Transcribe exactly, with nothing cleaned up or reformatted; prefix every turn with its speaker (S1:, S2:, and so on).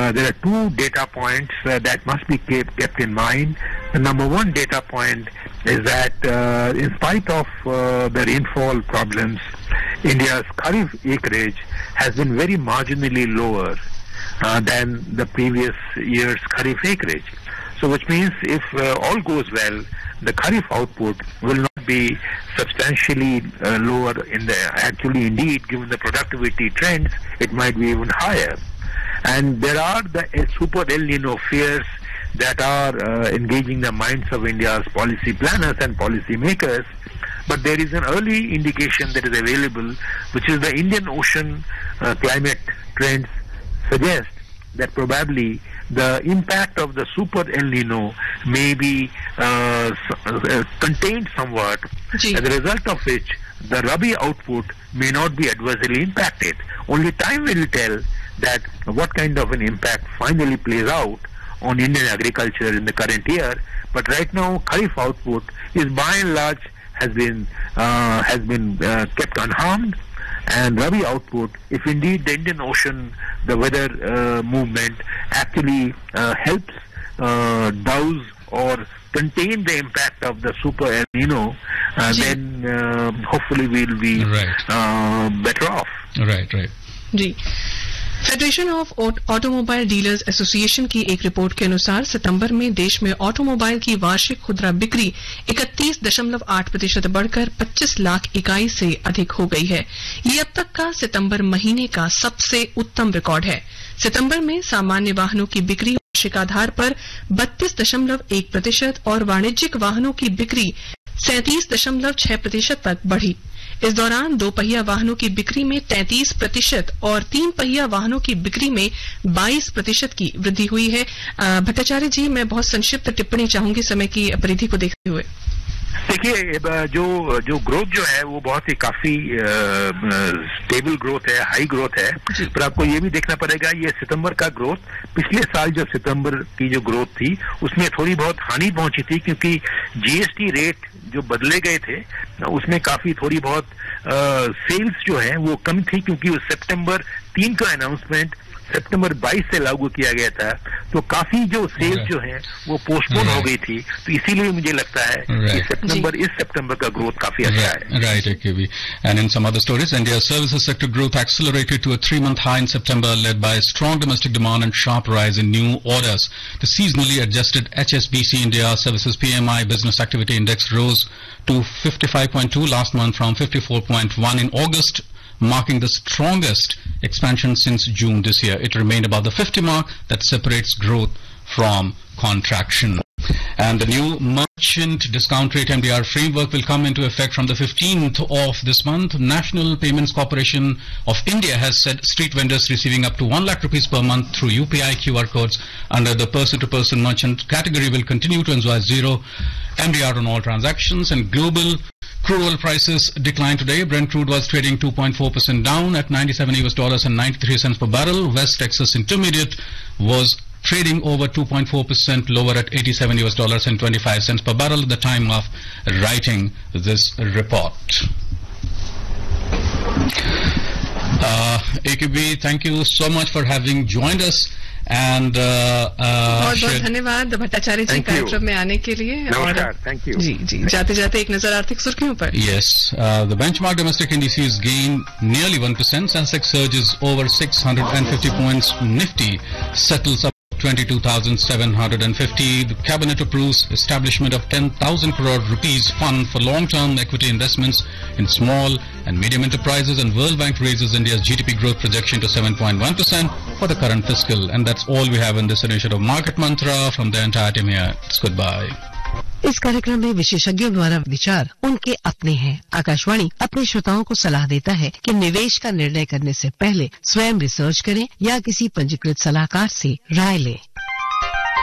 S1: uh, there are two data points uh, that must be kept, kept in mind. The number one data point is that uh, in spite of uh, the rainfall problems, India's Kharif acreage has been very marginally lower uh, than the previous year's Kharif acreage. So which means if uh, all goes well, the Kharif output will not be substantially uh, lower in the, actually indeed given the productivity trends, it might be even higher. And there are the uh, super El Nino fears that are uh, engaging the minds of India's policy planners and policy makers. But there is an early indication that is available, which is the Indian Ocean uh, climate trends suggest that probably the impact of the super El Nino may be uh, uh, contained somewhat,
S2: Gee.
S1: as a result of which the Rabi output may not be adversely impacted. Only time will tell that what kind of an impact finally plays out on Indian agriculture in the current year. But right now, Kharif output is by and large has been uh, has been uh, kept unharmed, and Rabi output, if indeed the Indian Ocean, the weather uh, movement actually uh, helps uh, douse or contain the impact of the super El Nino, uh, then uh, hopefully we'll be
S3: right.
S1: uh, better off.
S3: Right, right.
S2: Ji federation of automobile dealers association की एक report के अनुसार सितंबर में देश में automobile की वार्षिक खुदरा बिक्री इकतीस दशमलव आठ प्रतिशत बढ़कर पच्चीस लाख इकाई से अधिक हो गई है। ये अब तक का सितंबर महीने का सबसे उत्तम रिकॉर्ड है। सितंबर में सामान्य वाहनों की बिक्री वार्षिक आधार पर बत्तीस दशमलव एक प्रतिशत और वाणिज्यिक वाहनों की बिक्री सैंतीस दशमलव छह प्रतिशत तक बढ़ी। इस दौरान दो पहिया वाहनों की बिक्री में तैंतीस प्रतिशत और तीन पहिया वाहनों की बिक्री में बाईस प्रतिशत की वृद्धि हुई है। भट्टाचार्य जी, मैं बहुत संक्षिप्त टिप्पणी चाहूंगी समय की परिधि को देखते हुए।
S1: देखिए, जो जो ग्रोथ जो है वो बहुत ही काफी स्टेबल ग्रोथ है, हाई ग्रोथ है, पर आपको ये भी देखना पड़ेगा ये सितंबर का ग्रोथ पिछले साल जो सितंबर की जो ग्रोथ थी उसमें थोड़ी बहुत हानि पहुंची थी, क्योंकि जीएसटी रेट जो बदले गए थे उसमें काफी थोड़ी बहुत सेल्स जो है वो कम थी, क्योंकि सितंबर तीन का अनाउंसमेंट सितंबर बाईस से लागू किया गया था, तो काफी जो सेल्स जो है वो पोस्टपोन हो गई थी, तो इसीलिए मुझे लगता है कि सितंबर इस सितंबर का ग्रोथ काफी अच्छा है।
S3: Right, A K B. And in some other stories, India's services sector growth accelerated to a three-month high in September, led by strong domestic demand and sharp rise in new orders. The seasonally adjusted H S B C India Services P M I Business Activity Index rose to fifty-five point two last month from fifty-four point one in August, marking the strongest expansion since June this year. It remained above the fifty mark that separates growth from contraction. And the new merchant discount rate M D R framework will come into effect from the fifteenth of this month. National Payments Corporation of India has said street vendors receiving up to one lakh rupees per month through U P I Q R codes under the person-to-person merchant category will continue to enjoy zero M D R on all transactions. And global crude oil prices declined today. Brent crude was trading two point four percent down at ninety-seven U S dollars and ninety-three cents per barrel. West Texas Intermediate was trading over two point four percent lower at eighty-seven U S dollars and twenty-five cents per barrel at the time of writing this report. Uh, A K B, thank you so much for having joined us. And uh, uh,
S2: बहुत बहुत धन्यवाद भट्टाचार्य जी कार्यक्रम में आने के लिए।
S1: नमस्कार, thank you.
S2: जी जी, जाते जाते एक नजर आर्थिक सुर्खियों पर।
S3: Yes, uh, the benchmark domestic indices gained nearly one percent. Sensex surges over six hundred fifty points. Nifty settles up twenty-two thousand seven hundred fifty. The cabinet approves establishment of ten thousand crore rupees fund for long-term equity investments in small and medium enterprises, and World Bank raises India's G D P growth projection to seven point one percent for the current fiscal. And that's all we have in this edition of Market Mantra. From the entire team here, it's goodbye.
S4: इस कार्यक्रम में विशेषज्ञों द्वारा विचार उनके अपने हैं। आकाशवाणी अपने श्रोताओं को सलाह देता है कि निवेश का निर्णय करने से पहले स्वयं रिसर्च करें या किसी पंजीकृत सलाहकार से राय लें।